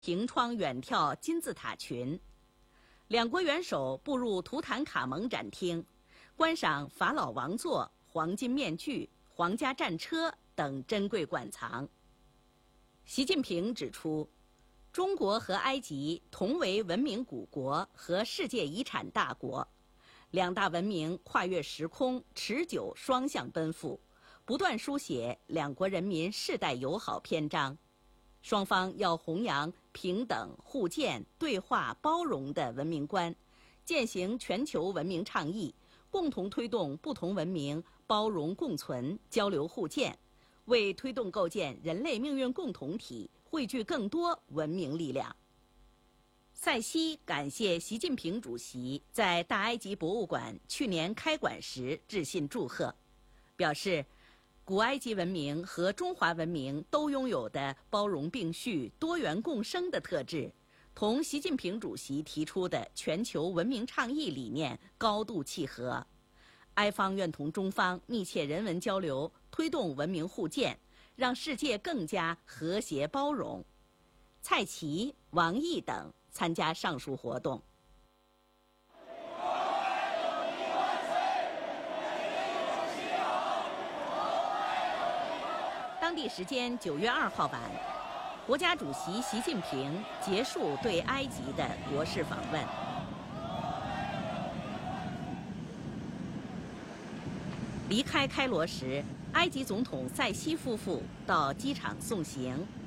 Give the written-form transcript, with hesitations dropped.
平窗远眺金字塔群。两国元首步入图坦卡蒙展厅，观赏法老王座、黄金面具、皇家战车等珍贵馆藏。习近平指出，中国和埃及同为文明古国和世界遗产大国，两大文明跨越时空，持久双向奔赴，不断书写两国人民世代友好篇章。双方要弘扬平等、互鉴、对话、包容的文明观，践行全球文明倡议，共同推动不同文明包容共存、交流互鉴，为推动构建人类命运共同体汇聚更多文明力量。塞西感谢习近平主席在大埃及博物馆去年开馆时致信祝贺，表示古埃及文明和中华文明都拥有的包容并蓄、多元共生的特质，同习近平主席提出的全球文明倡议理念高度契合。埃方愿同中方密切人文交流，推动文明互鉴，让世界更加和谐包容。蔡奇、王毅等参加上述活动。当地时间9月2号晚，国家主席习近平结束对埃及的国事访问。离开开罗时，埃及总统塞西夫妇到机场送行。